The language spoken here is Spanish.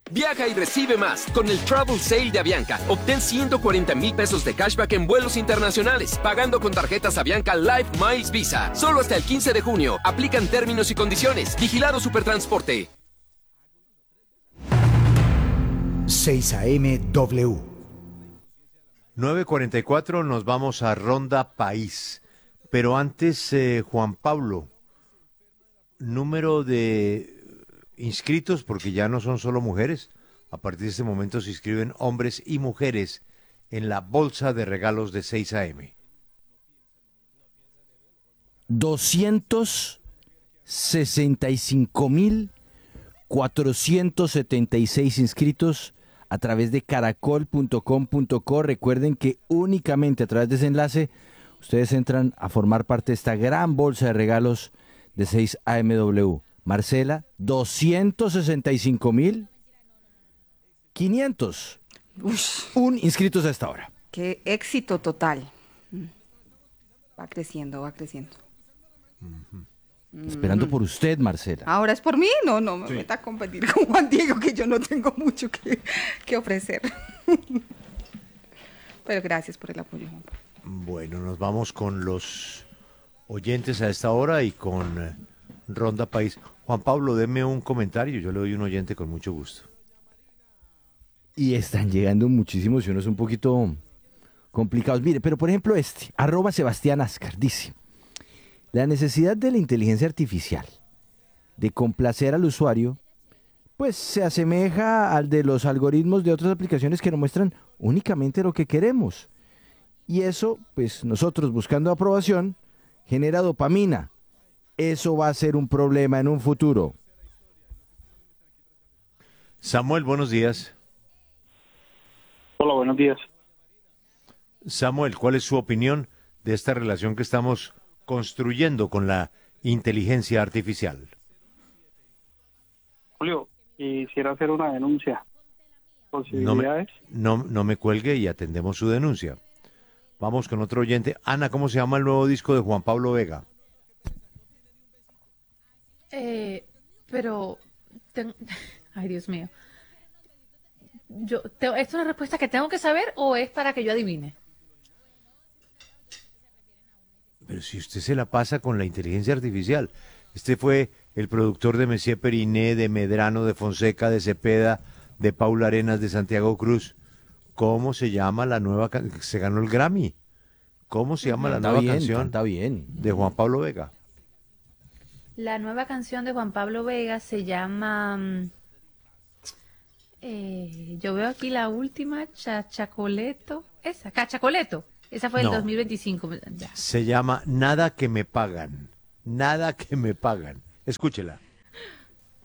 Viaja y recibe más con el Travel Sale de Avianca. Obtén 140,000 pesos de cashback en vuelos internacionales, pagando con tarjetas Avianca Live Miles Visa. Solo hasta el 15 de junio. Aplican términos y condiciones. Vigilado Supertransporte. 6 AM W. 9:44, nos vamos a Ronda País. Pero antes, Juan Pablo, número de inscritos, porque ya no son solo mujeres. A partir de este momento se inscriben hombres y mujeres en la bolsa de regalos de 6 AM. 265,476 inscritos a través de caracol.com.co. Recuerden que únicamente a través de ese enlace ustedes entran a formar parte de esta gran bolsa de regalos de 6 AMW. Marcela, 265,501 inscritos a esta hora. Qué éxito total. Va creciendo, va creciendo. Esperando por usted, Marcela. Ahora es por mí, no me meta a competir con Juan Diego, que yo no tengo mucho que ofrecer. Pero gracias por el apoyo, Juan Pablo. Bueno, nos vamos con los oyentes a esta hora y con Ronda País. Juan Pablo, deme un comentario, yo le doy un oyente con mucho gusto. Y están llegando muchísimos y unos un poquito complicados. Mire, pero por ejemplo @Sebastián Ascar dice: la necesidad de la inteligencia artificial de complacer al usuario, pues se asemeja al de los algoritmos de otras aplicaciones que nos muestran únicamente lo que queremos. Y eso, pues nosotros buscando aprobación, genera dopamina. Eso va a ser un problema en un futuro. Samuel, buenos días. Hola, buenos días. Samuel, ¿cuál es su opinión de esta relación que estamos construyendo con la inteligencia artificial? Julio, quisiera hacer una denuncia. No ¿Posibilidades? no me cuelgue y atendemos su denuncia. Vamos con otro oyente. Ana, ¿cómo se llama el nuevo disco de Juan Pablo Vega? Ay, Dios mío. ¿Esto es una respuesta que tengo que saber o es para que yo adivine? Pero si usted se la pasa con la inteligencia artificial. Este fue el productor de Messier Periné, de Medrano, de Fonseca, de Cepeda, de Paula Arenas, de Santiago Cruz. ¿Cómo se llama la nueva canción? Se ganó el Grammy. ¿Cómo se llama la nueva canción de Juan Pablo Vega? La nueva canción de Juan Pablo Vega se llama... yo veo aquí la última, Chacoleto. Esa, Cachacoleto. Esa fue el 2025. Ya. Se llama Nada que me pagan. Nada que me pagan. Escúchela.